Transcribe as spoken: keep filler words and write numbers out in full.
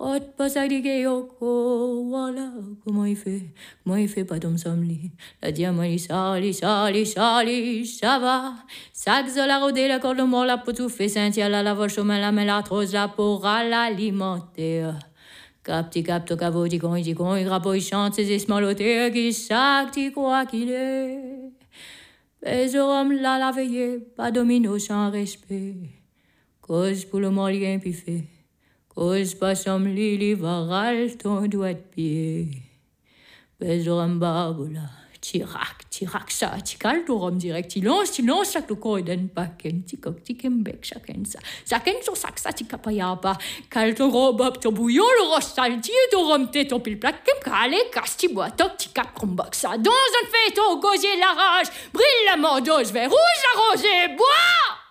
Hot pasadige yoko, voilà comment il fait, comment il fait pas tom somli. La diamant sali, sali, sali, ça va. Saxe la rodée, la corde mort, la potou fait sentir la lave au chemin, la mélatrose, la pour à l'alimenter. Capti capto cavo di con di con, il grappò il chante ses esmalotés qui s'acti quoi qu'il est. Besorom la la veillée, pas domino sans respect. Cause pour le molien puis fait. Cause pas som lili varal ton doigt de pied. Besorom baboula. Tirac, tirac, ça, tical, torom direct, il lance, il lance, chaque loco et d'un paquet, ticoc, tikembec, chacun ça. Chacun sur sac, ça, ticapayapa. Cal ton robe, ton bouillon, le roche saltier, ton rhum, ton pile plaque, calé, casti, bois, toc, ticap, cromboc, ça. Dans un fait, au gosier, la rage, brille la mordeuse, vert rouge, la rosée, bois!